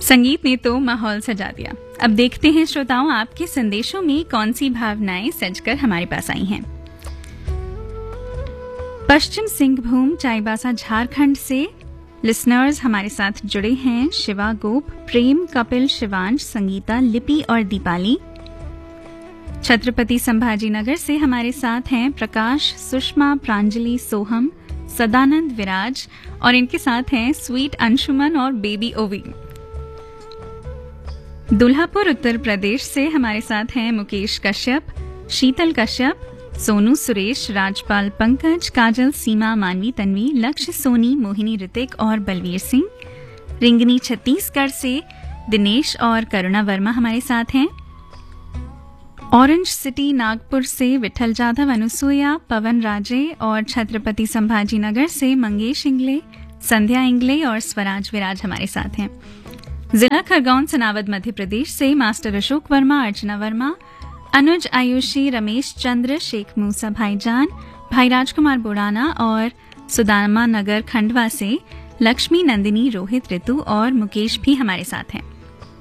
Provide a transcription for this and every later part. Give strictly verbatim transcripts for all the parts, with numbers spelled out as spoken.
संगीत ने तो माहौल सजा दिया। अब देखते हैं श्रोताओं, आपके संदेशों में कौन सी भावनाएं सजकर हमारे पास आई हैं। पश्चिम सिंहभूम चाईबासा झारखंड से लिसनर्स हमारे साथ जुड़े हैं। शिवा गोप, प्रेम, कपिल, शिवांश, संगीता, लिपि और दीपाली। छत्रपति संभाजीनगर से हमारे साथ हैं प्रकाश, सुषमा, प्रांजलि, सोहम, सदानंद, विराज और इनके साथ हैं स्वीट अंशुमन और बेबी ओवी। दुल्हापुर उत्तर प्रदेश से हमारे साथ हैं मुकेश कश्यप, शीतल कश्यप, सोनू, सुरेश, राजपाल, पंकज, काजल, सीमा, मानवी, तन्वी, लक्ष्य, सोनी, मोहिनी, ऋतिक और बलवीर सिंह। रिंगनी छत्तीसगढ़ से दिनेश और करुणा वर्मा हमारे साथ हैं। ऑरेंज सिटी नागपुर से विठल जाधव, अनुसुईया, पवन राजे और छत्रपति संभाजीनगर से मंगेश इंगले, संध्या इंगले और स्वराज विराज हमारे साथ हैं। जिला खरगोन सनावद मध्य प्रदेश से मास्टर अशोक वर्मा, अर्चना वर्मा, अनुज, आयुषी, रमेश चंद्र, शेख मूसा भाईजान, भाई राजकुमार बुराना और सुदामा नगर खंडवा से लक्ष्मी, नंदिनी, रोहित, ऋतु और मुकेश भी हमारे साथ हैं।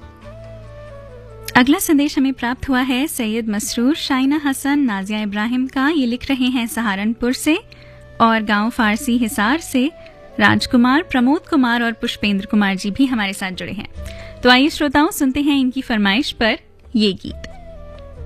अगला संदेश हमें प्राप्त हुआ है सैयद मसरूर, शाइना हसन, नाजिया इब्राहिम का। ये लिख रहे हैं सहारनपुर से और गांव फारसी हिसार से राजकुमार, प्रमोद कुमार और पुष्पेंद्र कुमार जी भी हमारे साथ जुड़े हैं। तो आइए श्रोताओं, सुनते हैं इनकी फरमाइश पर ये गीत।